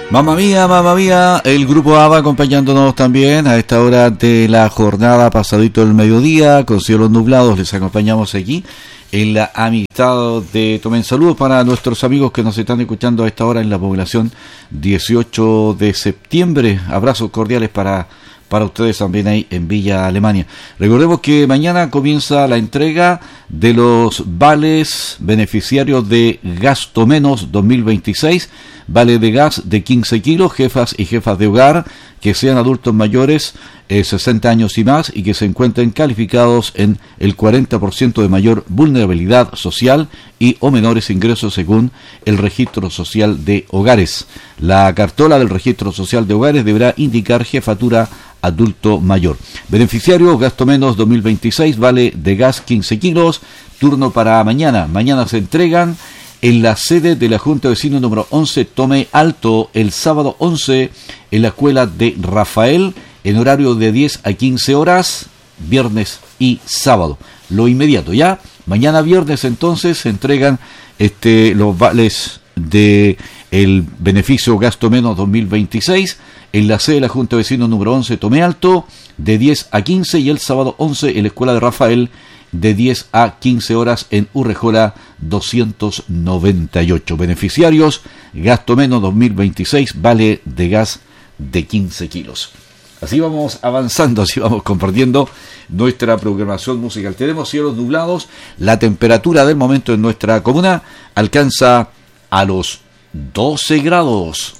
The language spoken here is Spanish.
Mamma mía, el grupo ABBA acompañándonos también a esta hora de la jornada, pasadito el mediodía, con cielos nublados. Les acompañamos aquí en la amistad de Tomen. Saludos para nuestros amigos que nos están escuchando a esta hora en la población 18 de septiembre. Abrazos cordiales para ustedes también ahí en Villa Alemania. Recordemos que mañana comienza la entrega de los vales beneficiarios de Gasto Menos 2026, vale de gas de 15 kilos, jefas y jefas de hogar que sean adultos mayores 60 años y más y que se encuentren calificados en el 40% de mayor vulnerabilidad social y o menores ingresos según el Registro Social de Hogares. La cartola del Registro Social de Hogares deberá indicar jefatura adulto mayor. Beneficiario Gasto Menos 2026, vale de gas 15 kilos, turno para mañana. Mañana se entregan en la sede de la Junta de Vecinos número 11 Tome Alto, el sábado 11 en la escuela de Rafael, en horario de 10 a 15 horas, viernes y sábado. Lo inmediato, ya, mañana viernes entonces se entregan los vales de el beneficio Gasto Menos 2026 en la sede de la Junta de Vecinos número 11 Tome Alto, de 10 a 15, y el sábado 11 en la escuela de Rafael, de 10 a 15 horas en Urrejola 298. Beneficiarios Gasto Menos 2026, vale de gas de 15 kilos. Así vamos avanzando, así vamos compartiendo nuestra programación musical. Tenemos cielos nublados, la temperatura del momento en nuestra comuna alcanza a los 12 grados.